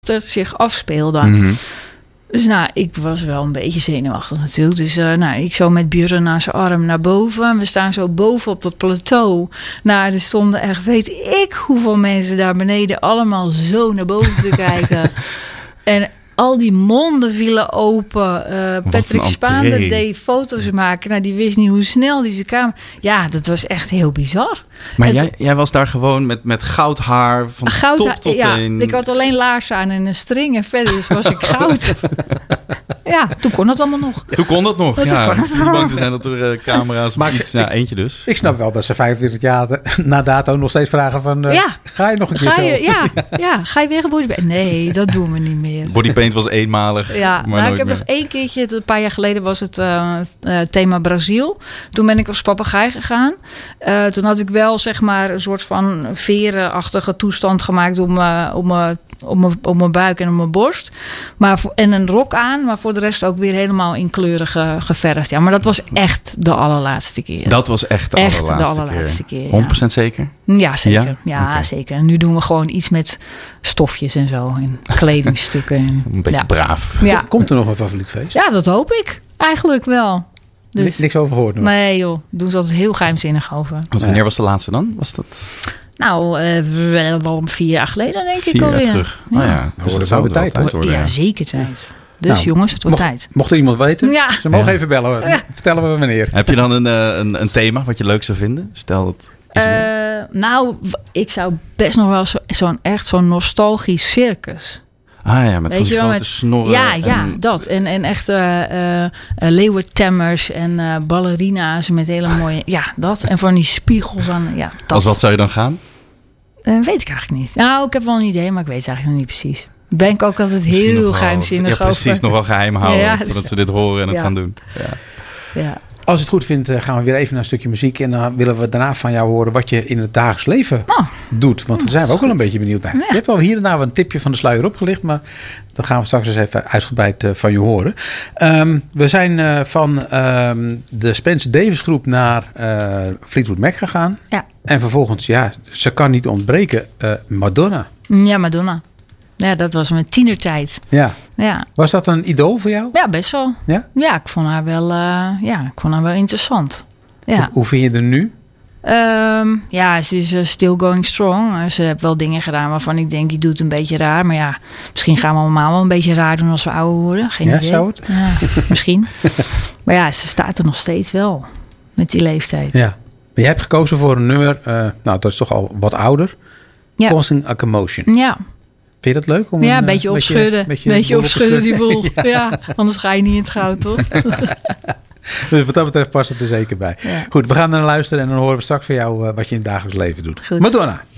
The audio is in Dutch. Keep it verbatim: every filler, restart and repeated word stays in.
zich afspeelde. Mm-hmm. Dus nou, ik was wel een beetje zenuwachtig natuurlijk. Dus uh, nou, ik zo met Björn naar zijn arm naar boven. We staan zo boven op dat plateau. Nou, er stonden echt, weet ik hoeveel mensen daar beneden allemaal zo naar boven te kijken. En al die monden vielen open. Uh, Patrick Spaande deed foto's maken. Nou, die wist niet hoe snel die zijn camera... Ja, dat was echt heel bizar. Maar jij, jij was daar gewoon met, met goud haar van goud top tot ja, teen. Ik had alleen laarzen aan en een string. En verder was ik goud. Ja, toen kon het allemaal nog. Toen kon dat nog, toen ja. Kon het bang te zijn dat er uh, camera's of iets... Ja, eentje dus. Ik snap wel dat ze vijfentwintig jaar na dato nog steeds vragen van... Uh, ja. Ga je nog een keer ga je, zo? Ja, ja, ga je weer een bodypaint? Nee, dat doen we niet meer. Bodypaint was eenmalig. Ja, maar nou, ik heb meer. nog één keertje... Een paar jaar geleden was het uh, uh, thema Brazil. Toen ben ik als papegaai gegaan. Uh, toen had ik wel, zeg maar... een soort van verenachtige toestand gemaakt... om uh, om uh, op mijn, op mijn buik en op mijn borst. Maar voor, en een rok aan, maar voor de rest ook weer helemaal in kleuren ge, geverfd. Ja, maar dat was echt de allerlaatste keer. Dat was echt de echt allerlaatste, de allerlaatste keer. keer honderd procent ja. zeker? Ja, zeker. Ja, ja okay. zeker. En nu doen we gewoon iets met stofjes en zo. En kledingstukken. En, een beetje ja. braaf. Ja. Komt er nog een favoriet feest? Ja, dat hoop ik. Eigenlijk wel. Dus, niks over gehoord nog? Nee joh, doen ze altijd heel geheimzinnig over. Want wanneer was de laatste dan? Was dat... Nou, uh, wel vier jaar geleden denk vier ik alweer. Vier jaar terug. Ja. Oh ja, dus dat zou tijd, tijd worden. Ja, ja, zeker tijd. Dus nou, jongens, het wordt mocht, tijd. Mocht er iemand weten, ja. ze mogen ja. even bellen. Ja. Vertellen we wanneer. Heb je dan een, een, een thema wat je leuk zou vinden? Stel dat... Uh, nou, ik zou best nog wel zo, zo'n echt zo'n nostalgisch circus... Ah ja, met van die grote met, snorren. Ja, ja en... dat. En, en echt uh, uh, leeuwentemmers en uh, ballerina's met hele mooie... Ja, dat. En van die spiegels aan... Ja, dat. Als wat zou je dan gaan? Uh, weet ik eigenlijk niet. Nou, ik heb wel een idee, maar ik weet het eigenlijk nog niet precies. Ben ik ook altijd Misschien heel geheimzinnig over. Ja, precies. over. Nog wel geheim houden. Ja, voordat ze dit horen en het ja. gaan doen. Ja. Ja. Als je het goed vindt, gaan we weer even naar een stukje muziek. En dan willen we daarna van jou horen wat je in het dagelijks leven oh. doet. Want daar zijn we ook wel een beetje benieuwd naar. Ja. Je hebt wel hier en daar een tipje van de sluier opgelicht. Maar dat gaan we straks eens even uitgebreid uh, van je horen. Um, we zijn uh, van um, de Spencer Davis groep naar uh, Fleetwood Mac gegaan. Ja. En vervolgens, ja, ze kan niet ontbreken, uh, Madonna. Ja, Madonna. Ja, dat was mijn tienertijd. Ja. Ja. Was dat een idool voor jou? Ja, best wel. Ja? Ja, ik vond haar wel, uh, ja, ik vond haar wel interessant. Ja. Hoe, hoe vind je er nu? Um, ja, ze is uh, still going strong. Uh, ze heeft wel dingen gedaan waarvan ik denk, die doet een beetje raar. Maar ja, misschien gaan we allemaal wel een beetje raar doen als we ouder worden. Geen ja, idee. zou het? Ja, misschien. Maar ja, ze staat er nog steeds wel. Met die leeftijd. Ja. Maar je hebt gekozen voor een nummer, uh, nou, dat is toch al wat ouder. Ja. Causing a Commotion. Ja. Vind je dat leuk? Om ja, een, een beetje opschudden. Een beetje, beetje opschudden, die boel. ja. ja, anders ga je niet in het goud, toch? Dus wat dat betreft past het er zeker bij. Ja. Goed, we gaan naar luisteren en dan horen we straks van jou uh, wat je in het dagelijks leven doet. Goed. Madonna.